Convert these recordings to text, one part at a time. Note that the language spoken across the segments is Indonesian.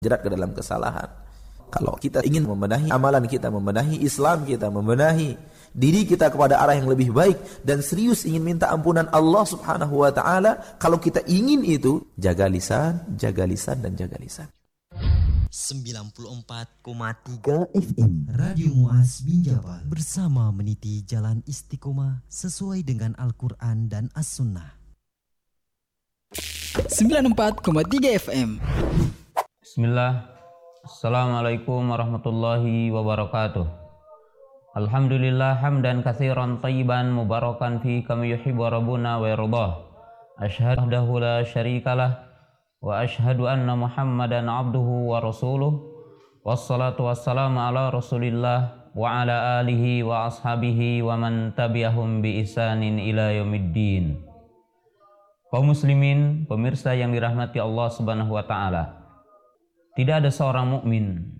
jerat ke dalam kesalahan. Kalau kita ingin membenahi amalan kita, membenahi Islam kita, membenahi diri kita kepada arah yang lebih baik, dan serius ingin minta ampunan Allah Subhanahu wa ta'ala, kalau kita ingin itu, jaga lisan, dan jaga lisan. 94,3 FM Radio Muaz Binjabal bersama meniti jalan istiqomah sesuai dengan Al-Quran dan As-Sunnah. 94,3 FM. Bismillah. Assalamualaikum warahmatullahi wabarakatuh. Alhamdulillah hamdan katsiran thayyiban mubarakan fi kama yuhibbu rabbuna wa yardah. Asyhadu la syarikalah wa asyhadu anna Muhammadan abduhu wa rasuluh. Wassalatu wassalamu ala Rasulillah wa ala alihi wa ashabihi wa man tabi'ahum bi ihsanin ila yaumiddin. Kaum muslimin, pemirsa yang dirahmati Allah Subhanahu wa taala. Tidak ada seorang mukmin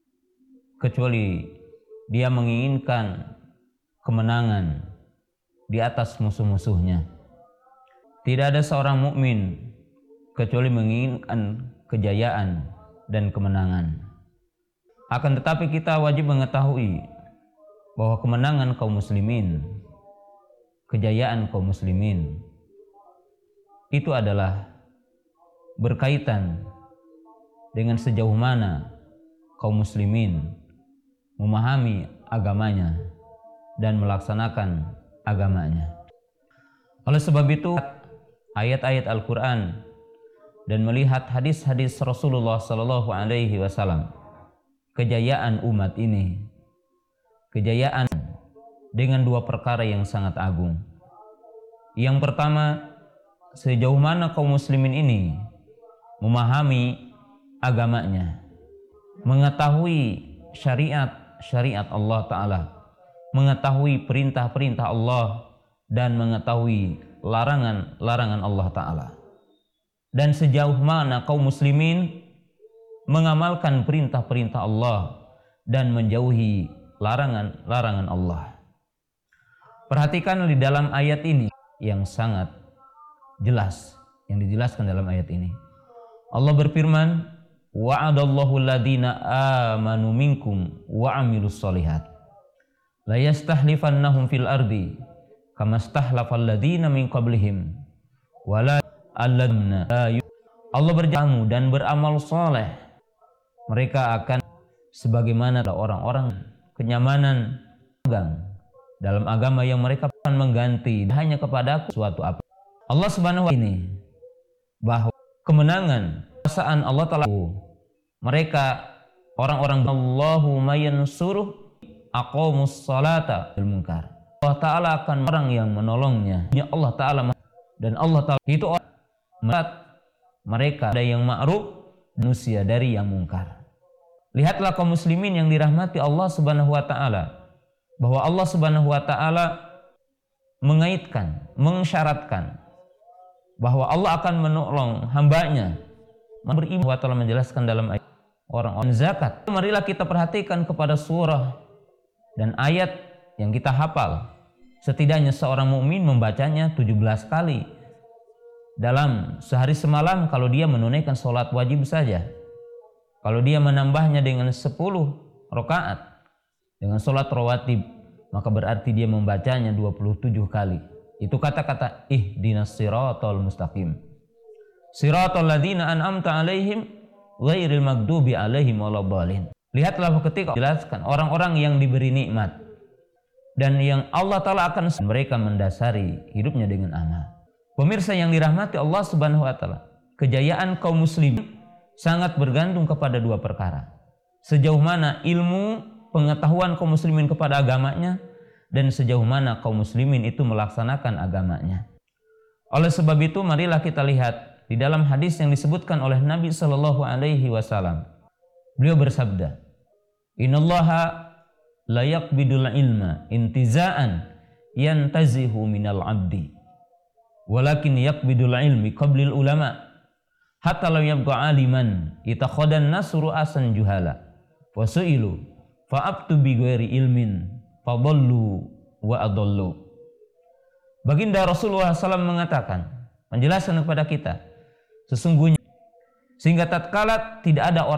kecuali dia menginginkan kemenangan di atas musuh-musuhnya. Tidak ada seorang mukmin kecuali menginginkan kejayaan dan kemenangan. Akan tetapi kita wajib mengetahui bahwa kemenangan kaum muslimin, kejayaan kaum muslimin itu adalah berkaitan dengan sejauh mana kaum muslimin memahami agamanya dan melaksanakan agamanya. Oleh sebab itu, ayat-ayat Al-Quran dan melihat hadis-hadis Rasulullah Sallallahu Alaihi Wasallam, kejayaan umat ini, kejayaan dengan dua perkara yang sangat agung. Yang pertama, sejauh mana kaum muslimin ini memahami agamanya, mengetahui syariat Allah Ta'ala, mengetahui perintah-perintah Allah, dan mengetahui larangan-larangan Allah Ta'ala. Dan sejauh mana kaum muslimin mengamalkan perintah-perintah Allah dan menjauhi larangan-larangan Allah. Perhatikan di dalam ayat ini yang sangat jelas, yang dijelaskan dalam ayat ini. Allah berfirman, wa'adallahu alladhina amanu minkum wa 'amilus shalihat la yastahlifannahum fil ardi kama stahlafal ladzina min qablihim wala alladna. Allah berjanji dan beramal saleh, mereka akan sebagaimana orang-orang kenyamanan dalam agama yang mereka akan mengganti hanya kepada suatu apa. Allah Subhanahu wa ta'ala ini bahwa kemenangan kekuasaan Allah Ta'ala, mereka orang-orang Allahu mayansuruh aqamus salata bil munkar. Allah Ta'ala akan orang yang menolongnya. Allah Ta'ala, dan Allah Ta'ala itu orang mereka ada yang ma'ruf, manusia dari yang mungkar. Lihatlah kaum muslimin yang dirahmati Allah Subhanahu wa taala, bahwa Allah Subhanahu wa taala mengaitkan, mensyaratkan bahwa Allah akan menolong hambanya. Beriman wa ta'ala menjelaskan dalam ayat orang-orang zakat. Marilah kita perhatikan kepada surah dan ayat yang kita hafal. Setidaknya seorang mukmin membacanya 17 kali dalam sehari semalam kalau dia menunaikan sholat wajib saja. Kalau dia menambahnya dengan 10 rakaat dengan sholat rawatib, maka berarti dia membacanya 27 kali. Itu kata-kata ihdinas siratal mustaqim. Siratal ladzina an'amta 'alaihim ghairil maghdubi 'alaihim waladdallin. Lihatlah ketika jelaskan orang-orang yang diberi nikmat dan yang Allah Ta'ala akan mereka mendasari hidupnya dengan amal. Pemirsa yang dirahmati Allah Subhanahu wa taala, kejayaan kaum muslim sangat bergantung kepada dua perkara. Sejauh mana ilmu pengetahuan kaum muslimin kepada agamanya, dan sejauh mana kaum muslimin itu melaksanakan agamanya. Oleh sebab itu, marilah kita lihat di dalam hadis yang disebutkan oleh Nabi Sallallahu Alaihi Wasallam. Beliau bersabda, Innallaha la yaqbidul ilma intiza'an yantazihu minal abdi, walakin yaqbidul ilmi qablil ulama, hatta lam yabqa aliman itakhadan nasru asan juhala, wasu'ilu fa'abtu bi ghairi ilmin fadallu wa adallu. Baginda Rasulullah SAW mengatakan, menjelaskan kepada kita, sesungguhnya sehingga tatkala tidak ada orang